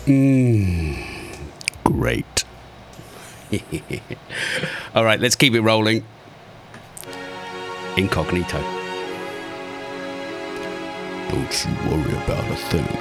Great. All right, let's keep it rolling. Incognito. Don't you worry about a thing.